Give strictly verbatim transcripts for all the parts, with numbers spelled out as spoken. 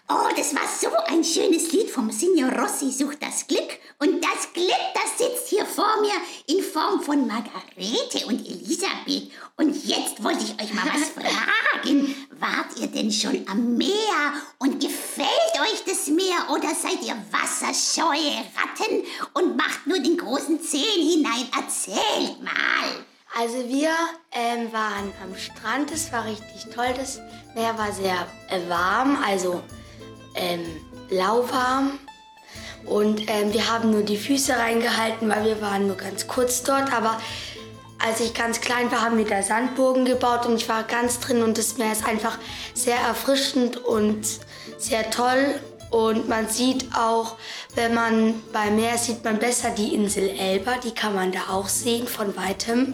Oh, das war so ein schönes Lied vom Signor Rossi sucht das Glück. Und das Glück, das sitzt hier vor mir in Form von Margarete und Elisabeth. Und jetzt wollte ich euch mal was fragen. Wart ihr denn schon am Meer? Und gefällt euch das Meer? Oder seid ihr wasserscheue Ratten und macht nur den großen Zehen hinein? Erzählt mal. Also wir ähm, waren am Strand, das war richtig toll. Das Meer war sehr äh, warm, also ähm, lauwarm. Und ähm, wir haben nur die Füße reingehalten, weil wir waren nur ganz kurz dort. Aber als ich ganz klein war, haben wir da Sandburgen gebaut und ich war ganz drin. Und das Meer ist einfach sehr erfrischend und sehr toll. Und man sieht auch, wenn man beim Meer sieht man besser die Insel Elba. Die kann man da auch sehen von weitem.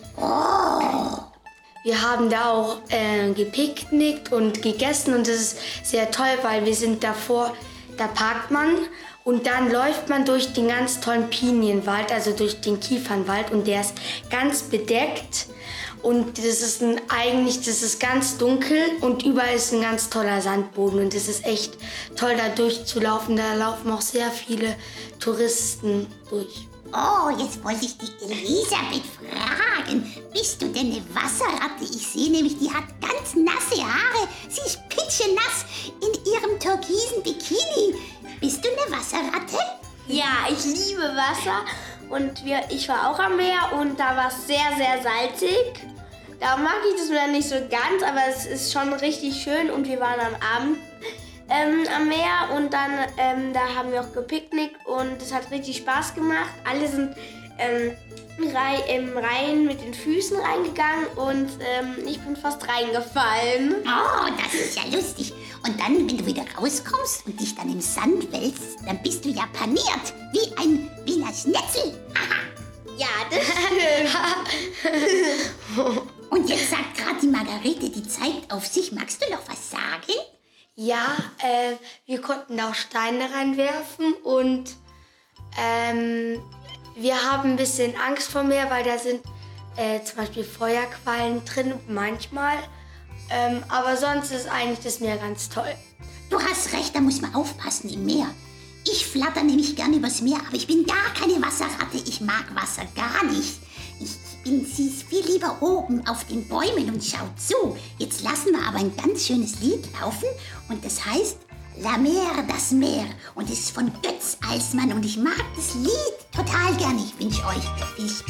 Oh. Wir haben da auch äh, gepicknickt und gegessen und das ist sehr toll, weil wir sind davor, da parkt man und dann läuft man durch den ganz tollen Pinienwald, also durch den Kiefernwald und der ist ganz bedeckt und das ist ein, eigentlich, das ist ganz dunkel und überall ist ein ganz toller Sandboden und das ist echt toll, da durchzulaufen. Da laufen auch sehr viele Touristen durch. Oh, jetzt wollte ich die Elisabeth fragen. Bist du denn eine Wasserratte? Ich sehe nämlich, die hat ganz nasse Haare. Sie ist pitschenass in ihrem türkisen Bikini. Bist du eine Wasserratte? Ja, ich liebe Wasser und wir, ich war auch am Meer und da war es sehr, sehr salzig. Da mag ich das Meer nicht so ganz, aber es ist schon richtig schön und wir waren am Abend ähm, am Meer und dann ähm, da haben wir auch gepicknickt und es hat richtig Spaß gemacht. Alle sind ähm, rei im Rhein mit den Füßen reingegangen und ähm, ich bin fast reingefallen. Oh, das ist ja lustig. Und dann, wenn du wieder rauskommst und dich dann im Sand wälzt, dann bist du ja paniert, wie ein Wiener Schnitzel. Ja, das stimmt. Und jetzt sagt gerade die Margarete, die zeigt auf sich. Magst du noch was sagen? Ja, äh, wir konnten auch Steine reinwerfen und ähm, wir haben ein bisschen Angst vor Meer, weil da sind äh, zum Beispiel Feuerquallen drin manchmal. Ähm, aber sonst ist eigentlich das Meer ganz toll. Du hast recht, da muss man aufpassen im Meer. Ich flatter nämlich gern übers Meer, aber ich bin gar keine Wasserratte. Ich mag Wasser gar nicht. Ich bin sie viel lieber oben auf den Bäumen und schaut zu. Jetzt lassen wir aber ein ganz schönes Lied laufen und das heißt La Mer, das Meer und ist von Götz Alsmann und ich mag das Lied total gern. Ich wünsche euch viel Spaß.